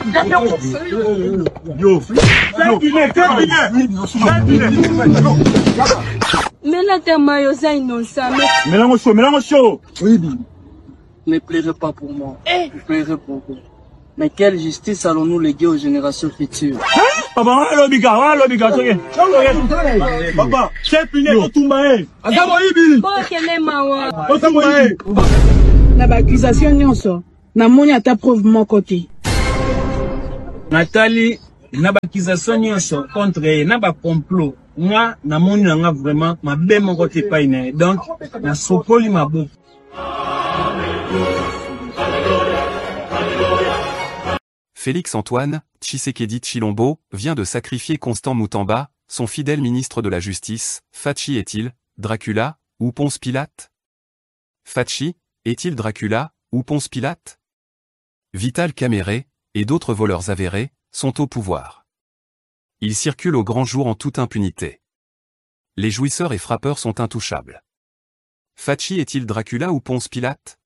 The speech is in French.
Mais là, t'es maillot, innocent. Mélange chaud. Oui. Ne pleurez pas pour moi. Ne pleurez pour vous. Mais quelle justice allons-nous léguer aux générations futures? Papa, c'est puni au Tumbae. Na ba accusation nyonso. Na moni ata preuve mon côté. Nathalie, na ba accusation nyonso contre elle, na ba complot. Moi, na moni nga vraiment ma be mon côté pas ine. Donc, na sopoli ma boue. Félix-Antoine Tshisekedi Tshilombo vient de sacrifier Constant Moutamba, son fidèle ministre de la Justice. Fachi est-il Dracula ou Ponce Pilate? Fachi est-il Dracula ou Ponce Pilate? Vital Kamerhe et d'autres voleurs avérés sont au pouvoir. Ils circulent au grand jour en toute impunité. Les jouisseurs et frappeurs sont intouchables. Fachi est-il Dracula ou Ponce Pilate?